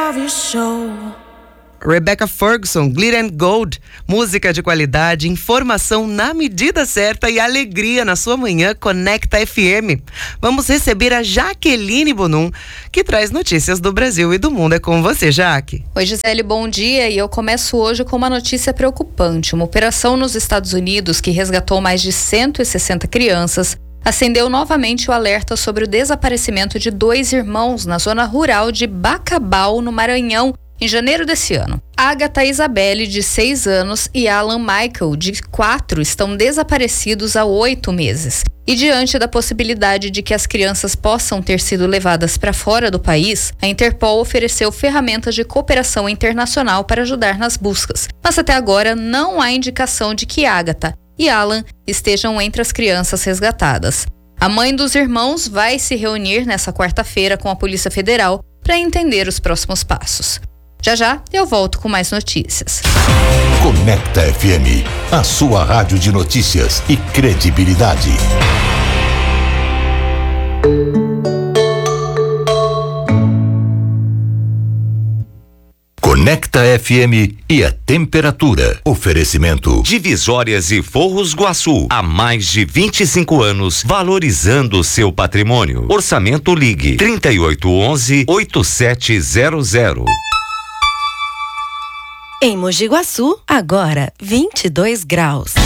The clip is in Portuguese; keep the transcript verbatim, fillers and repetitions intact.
of your show. Rebecca Ferguson, Glitter and Gold, música de qualidade, informação na medida certa e alegria na sua manhã. Conecta F M. Vamos receber a Jaqueline Bonum, que traz notícias do Brasil e do mundo. É com você, Jaque. Oi, Gisele, bom dia. E eu começo hoje com uma notícia preocupante. Uma operação nos Estados Unidos que resgatou mais de cento e sessenta crianças acendeu novamente o alerta sobre o desaparecimento de dois irmãos na zona rural de Bacabal, no Maranhão, em janeiro desse ano. Agatha Isabelle, de seis anos, e Alan Michael, de quatro, estão desaparecidos há oito meses. E diante da possibilidade de que as crianças possam ter sido levadas para fora do país, a Interpol ofereceu ferramentas de cooperação internacional para ajudar nas buscas. Mas até agora não há indicação de que Agatha e Alan estejam entre as crianças resgatadas. A mãe dos irmãos vai se reunir nessa quarta-feira com a Polícia Federal para entender os próximos passos. Já já eu volto com mais notícias. Conecta F M, a sua rádio de notícias e credibilidade. Conecta F M e a temperatura. Oferecimento Divisórias e Forros Guaçu. Há mais de vinte e cinco anos, valorizando o seu patrimônio. Orçamento Ligue trinta e oito onze, oitenta e sete zero zero. Em Mogi Guaçu, agora vinte e dois graus.